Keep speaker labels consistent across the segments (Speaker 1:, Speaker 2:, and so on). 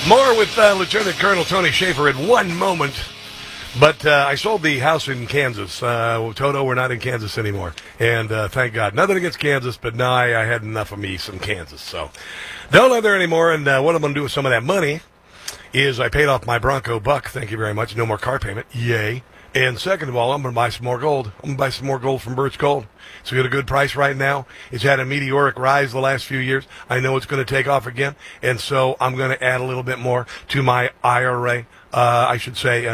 Speaker 1: More with Lieutenant Colonel Tony Shaffer in one moment. But I sold the house in Kansas. Toto, we're not in Kansas anymore. And thank God. Nothing against Kansas, but now I had enough of me some Kansas. So don't live there anymore. And what I'm going to do with some of that money is I paid off my Bronco Buck. Thank you very much. No more car payment. Yay. And second of all, I'm going to buy some more gold. I'm going to buy some more gold from Birch Gold. So we got a good price right now. It's had a meteoric rise the last few years. I know it's going to take off again. And so I'm going to add a little bit more to my IRA. I should say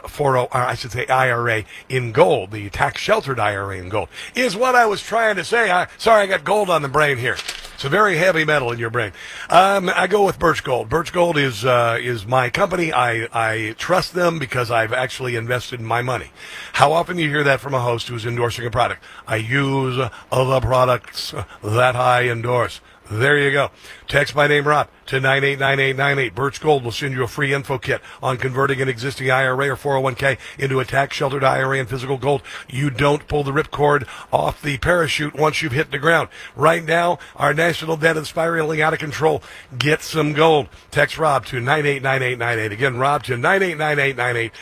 Speaker 1: IRA in gold. The tax-sheltered IRA in gold is what I was trying to say. Sorry, I got gold on the brain here. It's a very heavy metal in your brain. I go with Birch Gold. Birch Gold is my company. I trust them because I've actually invested my money. How often do you hear that from a host who's endorsing a product? I use the products that I endorse. There you go. Text my name, Rob, to 989898. Birch Gold will send you a free info kit on converting an existing IRA or 401k into a tax-sheltered IRA in physical gold. You don't pull the ripcord off the parachute once you've hit the ground. Right now, our national debt is spiraling out of control. Get some gold. Text Rob to 989898. Again, Rob to 989898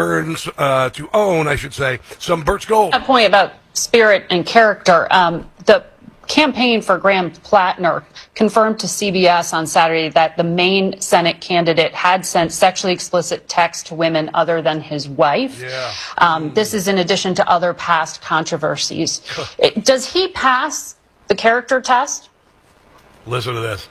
Speaker 1: to own, I should say, some Birch Gold.
Speaker 2: A point about spirit and character. The campaign for Graham Plattner confirmed to CBS on Saturday that the main Senate candidate had sent sexually explicit texts to women other than his wife.
Speaker 1: Yeah.
Speaker 2: This is in addition to other past controversies. Does he pass the character test?
Speaker 1: Listen to this.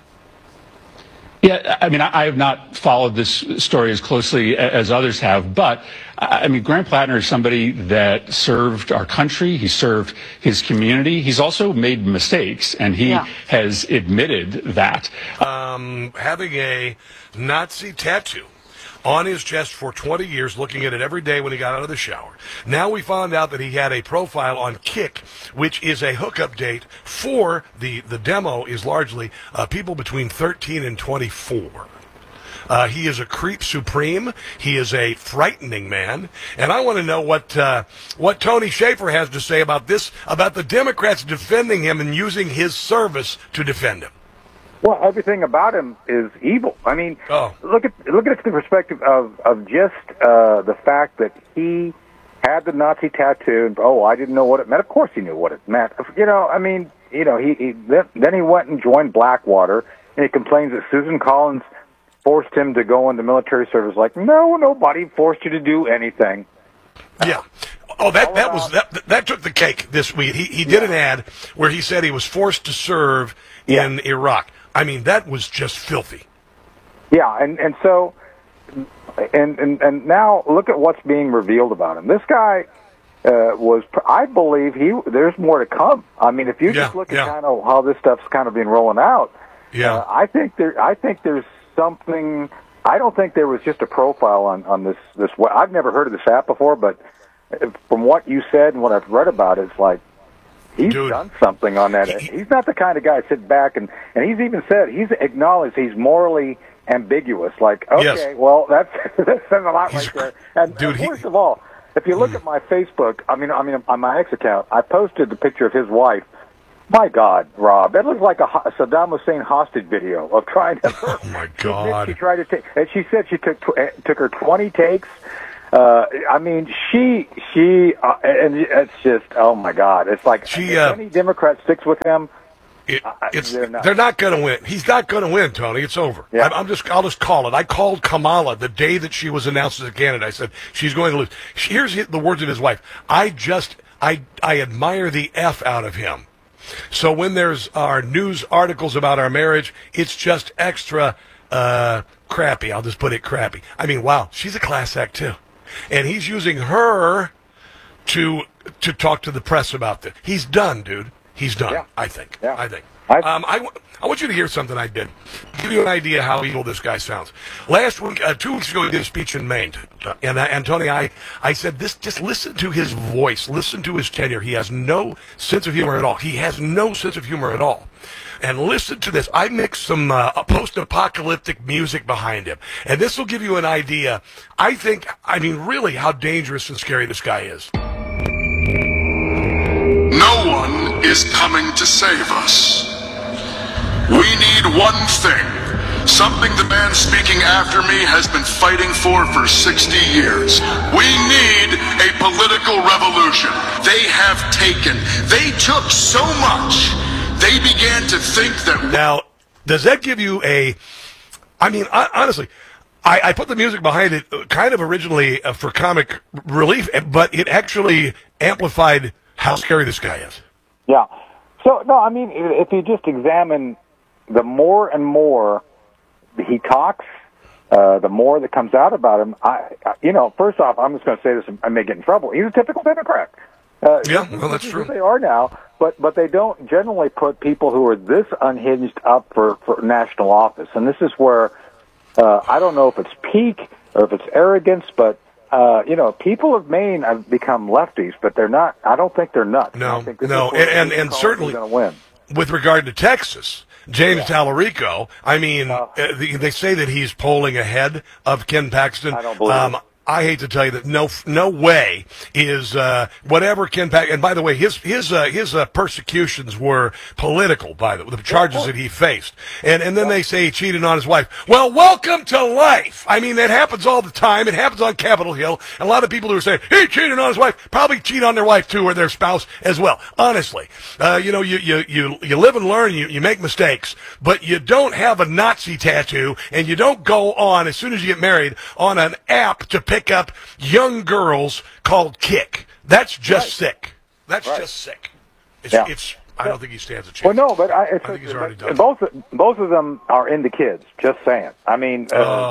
Speaker 3: Yeah, I mean, I have not followed this story as closely as others have, but I mean, Graham Plattner is somebody that served our country. He served his community. He's also made mistakes, and he has admitted that.
Speaker 1: Having a Nazi tattoo on his chest for 20 years, looking at it every day when he got out of the shower. Now we found out that he had a profile on Kick, which is a hookup date for the demo is largely people between 13 and 24. He is a creep supreme. He is a frightening man. And I want to know what Tony Shaffer has to say about this, about the Democrats defending him and using his service to defend him.
Speaker 4: Well, everything about him is evil. I mean, look at it from the perspective of just the fact that he had the Nazi tattoo, and I didn't know what it meant. Of course, he knew what it meant. He then he went and joined Blackwater, and he complains that Susan Collins forced him to go into military service. Like, no, nobody forced you to do anything.
Speaker 1: Yeah. Oh, that took the cake this week. He did an ad where he said he was forced to serve in Iraq. I mean, that was just filthy.
Speaker 4: Yeah, and so now look at what's being revealed about him. This guy I believe there's more to come. I mean, if you just look at kind of how this stuff's kind of been rolling out, I think there's something. I don't think there was just a profile on this. I've never heard of this app before, but from what you said and what I've read about it, it's like he's done something on that. He's not the kind of guy to sit back and he's even said he's acknowledged he's morally ambiguous. Like, okay, well that says a lot right there. And first of all, if you look at my Facebook, I mean on my ex account, I posted the picture of his wife. My God, Rob, that looks like a Saddam Hussein hostage video of trying to.
Speaker 1: Oh my God!
Speaker 4: She tried to take, and she said she took her 20 takes. I mean, and it's just, oh my God! It's like if any Democrat sticks with him,
Speaker 1: they're not going to win. He's not going to win, Tony. It's over.
Speaker 4: Yeah.
Speaker 1: I'll just call it. I called Kamala the day that she was announced as a candidate. I said she's going to lose. Here's the words of his wife. I admire the F out of him. So when there's our news articles about our marriage, it's just extra crappy. I'll just put it crappy. I mean, wow, she's a class act too. And he's using her to talk to the press about this. He's done, dude. He's done, I think.
Speaker 4: Yeah.
Speaker 1: I think. I want you to hear something I did. Give you an idea how evil this guy sounds. Last week, 2 weeks ago, he did a speech in Maine. And Tony, I said, just listen to his voice. Listen to his tenure. He has no sense of humor at all. He has no sense of humor at all. And listen to this. I mixed some post-apocalyptic music behind him. And this will give you an idea, really how dangerous and scary this guy is.
Speaker 5: No one is coming to save us. We need one thing, something the man speaking after me has been fighting for 60 years. We need a political revolution. They have taken. They took so much. They began to think that...
Speaker 1: Now, does that give you a... I mean, honestly... I put the music behind it kind of originally for comic relief, but it actually amplified how scary this guy is.
Speaker 4: Yeah. So, no, I mean, if you just examine the more and more he talks, the more that comes out about him, first off, I'm just going to say this, I may get in trouble. He's a typical Democrat.
Speaker 1: Yeah, well, that's true.
Speaker 4: They are now, but they don't generally put people who are this unhinged up for national office. And this is where... I don't know if it's peak or if it's arrogance, but, people of Maine have become lefties, but they're not, I don't think they're nuts.
Speaker 1: No, and certainly
Speaker 4: win.
Speaker 1: With regard to Texas, James Tallarico, I mean, they say that he's polling ahead of Ken Paxton.
Speaker 4: I don't believe it.
Speaker 1: I hate to tell you that no way is whatever Ken Paxton. And by the way, his persecutions were political. By the charges that he faced, and then they say he cheated on his wife. Well, welcome to life. I mean, that happens all the time. It happens on Capitol Hill. And a lot of people who are saying he cheated on his wife probably cheat on their wife too, or their spouse as well. Honestly, you live and learn. You make mistakes, but you don't have a Nazi tattoo, and you don't go on as soon as you get married on an app to pick up young girls called Kick. That's just sick. That's just sick. It's. I don't think he stands a chance.
Speaker 4: Well, no, but I think
Speaker 1: he's already done.
Speaker 4: Both of them are into kids. Just saying. I mean,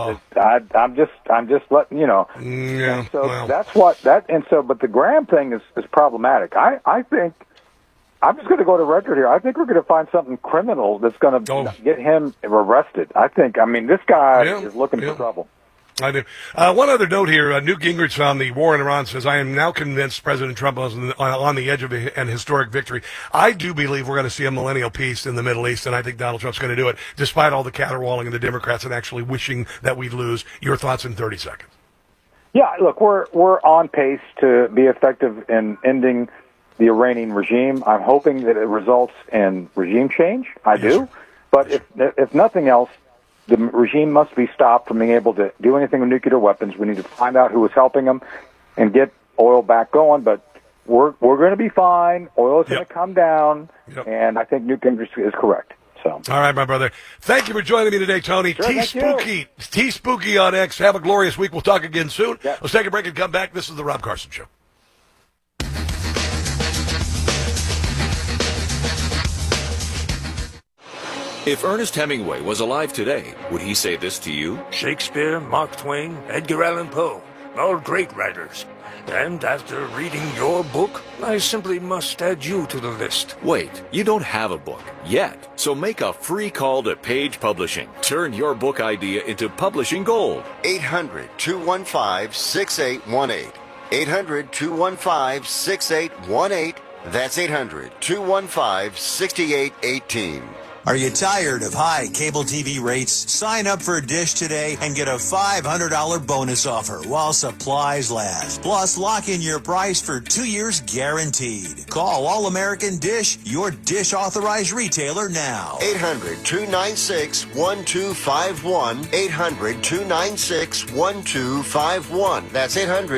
Speaker 4: I'm just letting you know.
Speaker 1: Yeah.
Speaker 4: So that's what that. And so, but the Graham thing is problematic. I think. I'm just going to go to record here. I think we're going to find something criminal that's going to get him arrested. I mean, this guy is looking for trouble.
Speaker 1: I do. One other note here. Newt Gingrich on the war in Iran says, I am now convinced President Trump is on the edge of an historic victory. I do believe we're going to see a millennial peace in the Middle East, and I think Donald Trump's going to do it, despite all the caterwauling of the Democrats and actually wishing that we'd lose. Your thoughts in 30 seconds.
Speaker 4: Yeah, look, we're on pace to be effective in ending the Iranian regime. I'm hoping that it results in regime change. I do. But if nothing else, the regime must be stopped from being able to do anything with nuclear weapons. We need to find out who was helping them and get oil back going. But we're going to be fine. Oil is going to come down, and I think Newt Gingrich is correct. So,
Speaker 1: all right, my brother. Thank you for joining me today, Tony.
Speaker 4: Sure,
Speaker 1: T-Spooky on X. Have a glorious week. We'll talk again soon.
Speaker 4: Yep.
Speaker 1: Let's take a break and come back. This is The Rob Carson Show.
Speaker 6: If Ernest Hemingway was alive today, would he say this to you?
Speaker 7: Shakespeare, Mark Twain, Edgar Allan Poe, all great writers. And after reading your book, I simply must add you to the list.
Speaker 6: Wait, you don't have a book yet. So make a free call to Page Publishing. Turn your book idea into publishing gold.
Speaker 8: 800-215-6818. 800-215-6818. That's 800-215-6818.
Speaker 9: Are you tired of high cable TV rates? Sign up for Dish today and get a $500 bonus offer while supplies last. Plus, lock in your price for 2 years guaranteed. Call All American Dish, your Dish authorized retailer now.
Speaker 8: 800-296-1251. 800-296-1251. That's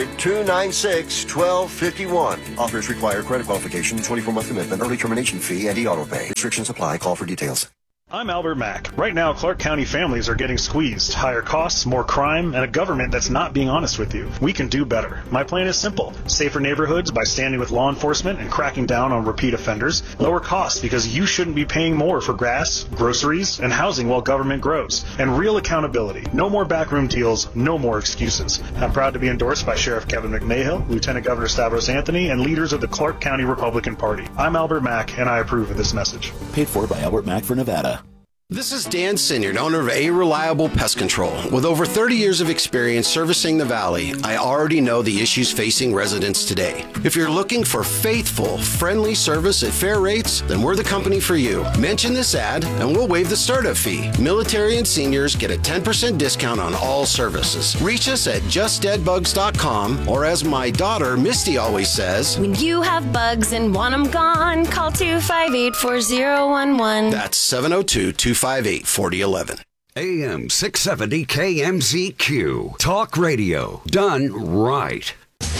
Speaker 8: 800-296-1251. Offers require credit qualification, 24-month commitment, early termination fee, and e-auto pay. Restrictions apply. Call for details.
Speaker 10: I'm Albert Mack. Right now, Clark County families are getting squeezed. Higher costs, more crime, and a government that's not being honest with you. We can do better. My plan is simple. Safer neighborhoods by standing with law enforcement and cracking down on repeat offenders. Lower costs because you shouldn't be paying more for gas, groceries, and housing while government grows. And real accountability. No more backroom deals, no more excuses. I'm proud to be endorsed by Sheriff Kevin McMahill, Lieutenant Governor Stavros Anthony, and leaders of the Clark County Republican Party. I'm Albert Mack, and I approve of this message.
Speaker 11: Paid for by Albert Mack for Nevada.
Speaker 12: This is Dan Sinyard, owner of A Reliable Pest Control. With over 30 years of experience servicing the Valley, I already know the issues facing residents today. If you're looking for faithful, friendly service at fair rates, then we're the company for you. Mention this ad and we'll waive the startup fee. Military and seniors get a 10% discount on all services. Reach us at justdeadbugs.com, or as my daughter Misty always says,
Speaker 13: when you have bugs and want them gone, call 258-4011.
Speaker 12: That's 702-258-4011.
Speaker 14: AM 670 KMZQ. Talk radio done right.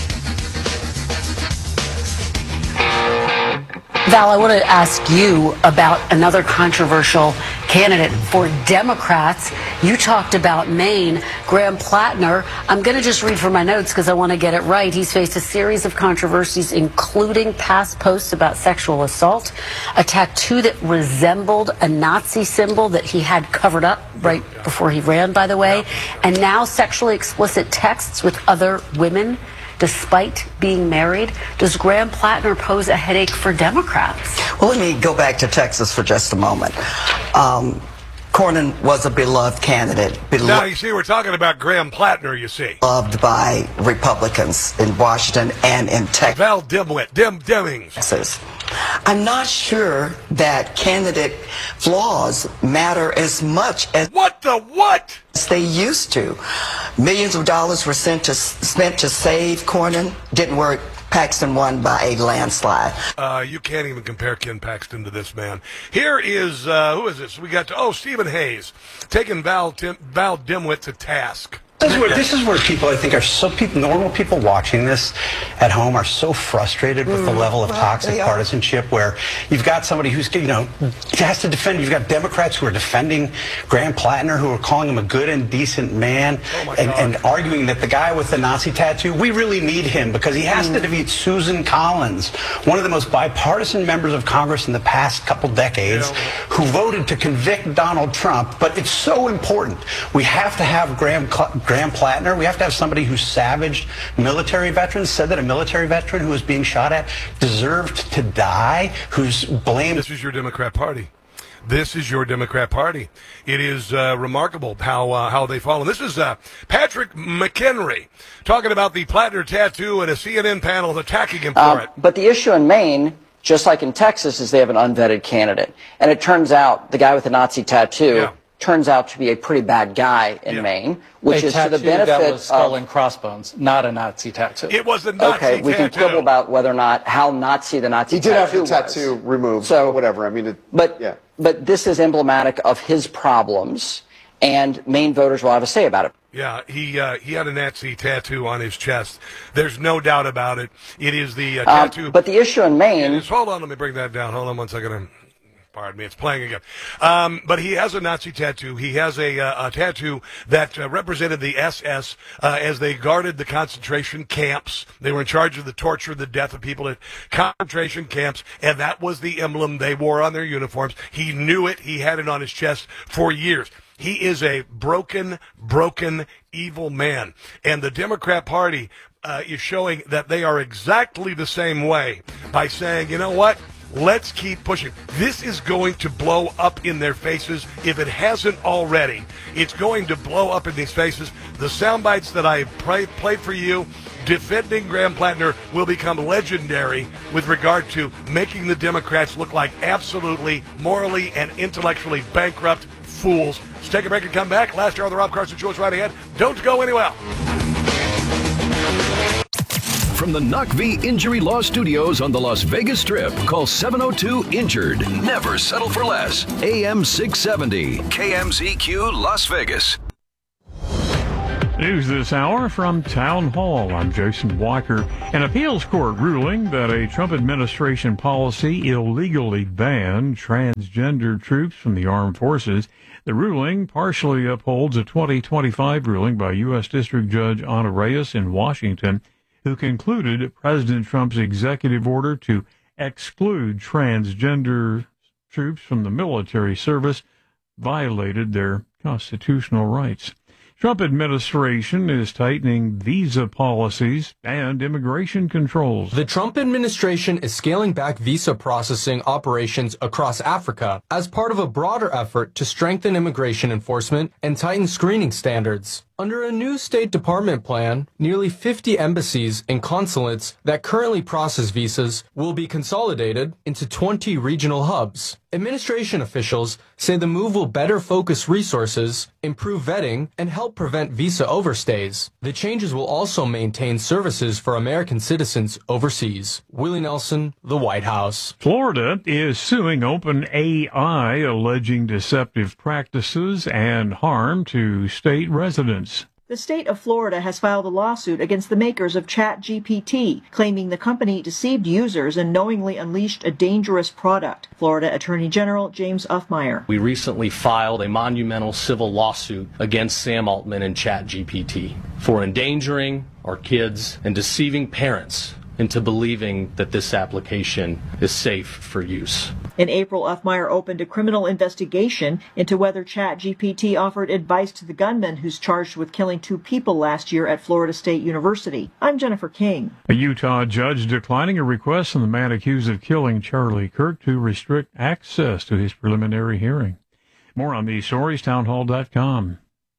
Speaker 15: Val, I want to ask you about another controversial candidate for Democrats. You talked about Maine, Graham Plattner. I'm going to just read from my notes because I want to get it right. He's faced a series of controversies, including past posts about sexual assault, a tattoo that resembled a Nazi symbol that he had covered up right before he ran, by the way, and now sexually explicit texts with other women despite being married. Does Graham Plattner pose a headache for Democrats?
Speaker 16: Well, let me go back to Texas for just a moment. Cornyn was a beloved candidate.
Speaker 1: Now, you see, we're talking about Graham Plattner, you see.
Speaker 16: Loved by Republicans in Washington and in Texas.
Speaker 1: Val Demings.
Speaker 16: Texas. I'm not sure that candidate flaws matter as much as
Speaker 1: what
Speaker 16: they used to. Millions of dollars were spent to save Cornyn. Didn't work. Paxton won by a landslide.
Speaker 1: You can't even compare Ken Paxton to this man. Here is, who is this? We got Stephen Hayes taking Val Dimwit to task.
Speaker 17: This is where people, I think, normal people watching this at home are so frustrated with the level of toxic partisanship where you've got somebody who's, has to defend. You've got Democrats who are defending Graham Plattner, who are calling him a good and decent man, and arguing that the guy with the Nazi tattoo, we really need him because he has to defeat Susan Collins, one of the most bipartisan members of Congress in the past couple decades, who voted to convict Donald Trump. But it's so important. We have to have Graham Plattner. We have to have somebody who savaged military veterans, said that a military veteran who was being shot at deserved to die, who's blamed.
Speaker 1: This is your Democrat Party. This is your Democrat Party. It is remarkable how they follow. This is Patrick McHenry talking about the Plattner tattoo and a CNN panel attacking him for it.
Speaker 18: But the issue in Maine, just like in Texas, is they have an unvetted candidate. And it turns out the guy with the Nazi tattoo turns out to be a pretty bad guy in Maine, which is to the benefit
Speaker 19: that was skull and crossbones, not a Nazi tattoo.
Speaker 1: It was a Nazi tattoo.
Speaker 18: Okay, we can quibble about whether or not how Nazi the Nazi tattoo was.
Speaker 20: He did have the tattoo removed, so whatever. I mean,
Speaker 18: but this is emblematic of his problems, and Maine voters will have a say about it.
Speaker 1: Yeah, he had a Nazi tattoo on his chest. There's no doubt about it. It is the tattoo.
Speaker 18: But the issue in Maine.
Speaker 1: Hold on, let me bring that down. Hold on 1 second. Pardon me, it's playing again. But he has a Nazi tattoo. He has a tattoo that represented the SS as they guarded the concentration camps. They were in charge of the torture, the death of people at concentration camps, and that was the emblem they wore on their uniforms. He knew it. He had it on his chest for years. He is a broken, evil man. And the Democrat Party is showing that they are exactly the same way by saying, you know what? Let's keep pushing. This is going to blow up in their faces if it hasn't already. It's going to blow up in these faces. The sound bites that I played for you defending Graham Plattner will become legendary with regard to making the Democrats look like absolutely morally and intellectually bankrupt fools. Let's take a break and come back. Last hour of the Rob Carson Show is right ahead. Don't go anywhere.
Speaker 21: From the Knock V Injury Law Studios on the Las Vegas Strip, call 702-INJURED. Never settle for less. AM 670, KMZQ Las Vegas.
Speaker 22: News this hour from Town Hall. I'm Jason Walker. An appeals court ruling that a Trump administration policy illegally banned transgender troops from the armed forces. The ruling partially upholds a 2025 ruling by U.S. District Judge Ana Reyes in Washington, who concluded President Trump's executive order to exclude transgender troops from the military service violated their constitutional rights. Trump administration is tightening visa policies and immigration controls.
Speaker 23: The Trump administration is scaling back visa processing operations across Africa as part of a broader effort to strengthen immigration enforcement and tighten screening standards. Under a new State Department plan, nearly 50 embassies and consulates that currently process visas will be consolidated into 20 regional hubs. Administration officials say the move will better focus resources, improve vetting, and help prevent visa overstays. The changes will also maintain services for American citizens overseas. Willie Nelson, the White House.
Speaker 22: Florida is suing OpenAI, alleging deceptive practices and harm to state residents.
Speaker 2: The state of Florida has filed a lawsuit against the makers of ChatGPT, claiming the company deceived users and knowingly unleashed a dangerous product. Florida Attorney General James Uffmeyer.
Speaker 3: We recently filed a monumental civil lawsuit against Sam Altman and ChatGPT for endangering our kids and deceiving parents into believing that this application is safe for use.
Speaker 2: In April, Uffmeyer opened a criminal investigation into whether ChatGPT offered advice to the gunman who's charged with killing 2 people last year at Florida State University. I'm Jennifer King.
Speaker 22: A Utah judge declining a request from the man accused of killing Charlie Kirk to restrict access to his preliminary hearing. More on these stories, townhall.com.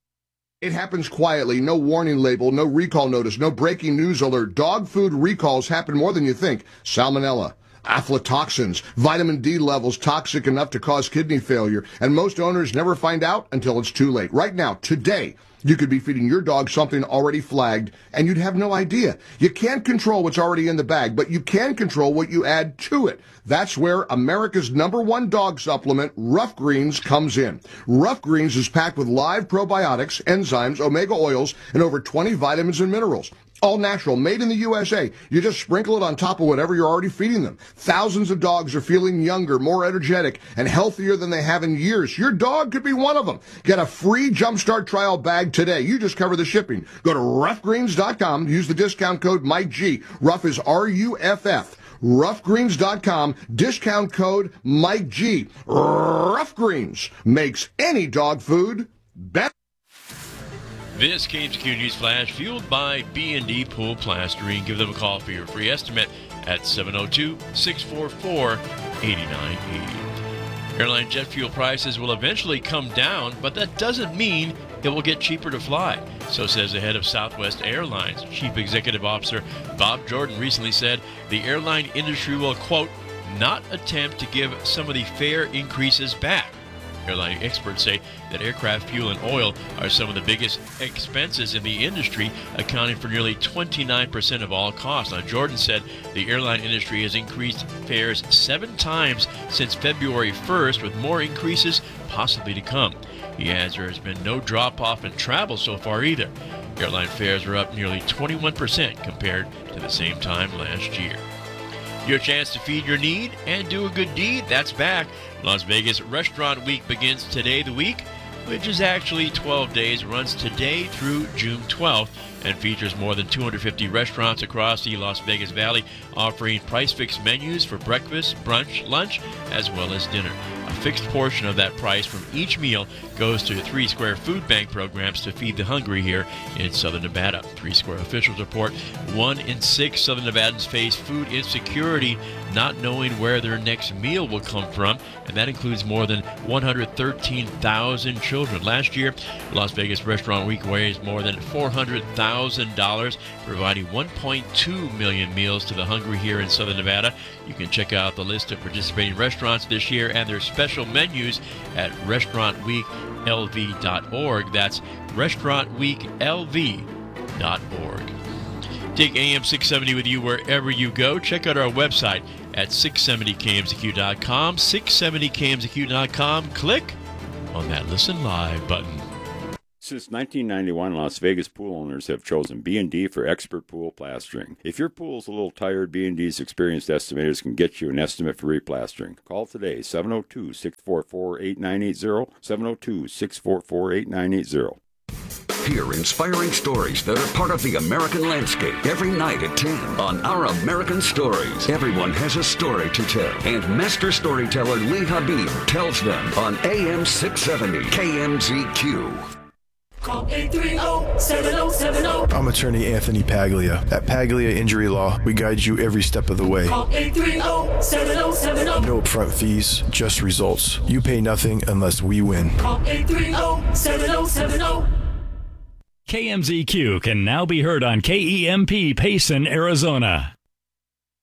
Speaker 5: It happens quietly, no warning label, no recall notice, no breaking news alert. Dog food recalls happen more than you think. Salmonella, aflatoxins, vitamin D levels toxic enough to cause kidney failure, and most owners never find out until it's too late. Right now, today, you could be feeding your dog something already flagged, and you'd have no idea. You can't control what's already in the bag, but you can control what you add to it. That's where America's #1 dog supplement, Rough Greens, comes in. Rough Greens is packed with live probiotics, enzymes, omega oils, and over 20 vitamins and minerals. All natural, made in the USA. You just sprinkle it on top of whatever you're already feeding them. Thousands of dogs are feeling younger, more energetic, and healthier than they have in years. Your dog could be one of them. Get a free Jumpstart trial bag today. You just cover the shipping. Go to roughgreens.com. Use the discount code Mike G. Rough is RUFF. Roughgreens.com. Discount code Mike G. Rough Greens makes any dog food better.
Speaker 24: This KMZQ News Flash fueled by B&D Pool Plastering. Give them a call for your free estimate at 702-644-8980. Airline jet fuel prices will eventually come down, but that doesn't mean it will get cheaper to fly. So says the head of Southwest Airlines. Chief Executive Officer Bob Jordan recently said the airline industry will, quote, not attempt to give some of the fare increases back. Airline experts say that aircraft fuel and oil are some of the biggest expenses in the industry, accounting for nearly 29% of all costs. Now, Jordan said the airline industry has increased fares 7 times since February 1st, with more increases possibly to come. He adds there has been no drop-off in travel so far either. Airline fares are up nearly 21% compared to the same time last year. Your chance to feed your need and do a good deed, that's back. Las Vegas Restaurant Week begins today. The week, which is actually 12 days, runs today through June 12th and features more than 250 restaurants across the Las Vegas Valley, offering price-fixed menus for breakfast, brunch, lunch, as well as dinner. A fixed portion of that price from each meal goes to 3 Square food bank programs to feed the hungry here in Southern Nevada. 3 Square officials report 1 in 6 Southern Nevadans face food insecurity, not knowing where their next meal will come from, and that includes more than 113,000 children. Last year, Las Vegas Restaurant Week raised more than $400,000, providing 1.2 million meals to the hungry here in Southern Nevada. You can check out the list of participating restaurants this year and their special menus at restaurantweeklv.org. That's restaurantweeklv.org. Take AM 670 with you wherever you go. Check out our website at 670kmzq.com, 670kmzq.com. Click on that Listen Live button.
Speaker 25: Since 1991, Las Vegas pool owners have chosen B&D for expert pool plastering. If your pool is a little tired, B&D's experienced estimators can get you an estimate for replastering. Call today, 702-644-8980, 702-644-8980.
Speaker 21: Hear inspiring stories that are part of the American landscape every night at 10 on Our American Stories. Everyone has a story to tell, and master storyteller Lee Habib tells them on AM 670 KMZQ.
Speaker 26: Call 830-7070.
Speaker 27: I'm attorney Anthony Paglia. At Paglia Injury Law, we guide you every step of the way.
Speaker 26: Call 830-7070.
Speaker 27: No upfront fees, just results. You pay nothing unless we win.
Speaker 26: Call 830-7070.
Speaker 4: KMZQ can now be heard on KEMP Payson, Arizona.